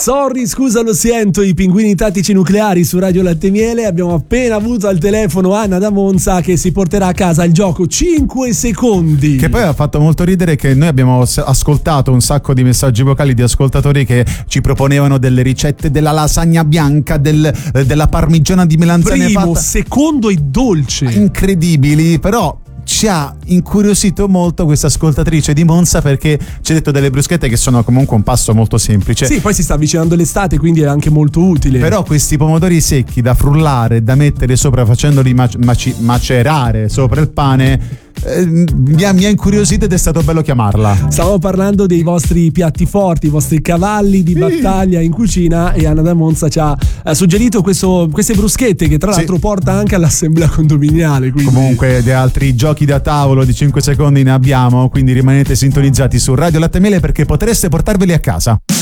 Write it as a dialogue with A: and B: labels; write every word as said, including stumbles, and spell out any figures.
A: Sorry, scusa, lo sento, i pinguini tattici nucleari su Radio Latte Miele. Abbiamo appena avuto al telefono Anna da Monza che si porterà a casa il gioco cinque secondi.
B: Che poi ha fatto molto ridere che noi abbiamo ascoltato un sacco di messaggi vocali di ascoltatori che ci proponevano delle ricette della lasagna bianca, del, della parmigiana di melanzane
A: Primo,
B: fatta.
A: secondo e dolce.
B: Incredibili, però ci ha incuriosito molto questa ascoltatrice di Monza perché ci ha detto delle bruschette che sono comunque un pasto molto semplice.
A: Sì, poi si sta avvicinando l'estate, quindi è anche molto utile.
B: Però questi pomodori secchi da frullare, da mettere sopra facendoli mac- maci- macerare sopra il pane, eh, mi, ha, mi ha incuriosito ed è stato bello chiamarla.
A: Stavamo parlando dei vostri piatti forti, i vostri cavalli di
B: sì.
A: battaglia in cucina, e Anna da Monza ci ha eh, suggerito questo, queste bruschette che tra l'altro
B: sì.
A: porta anche all'assemblea condominiale. Quindi...
B: Comunque di altri giochi da tavolo di cinque secondi ne abbiamo, quindi rimanete sintonizzati su Radio Latte Miele perché potreste portarveli a casa.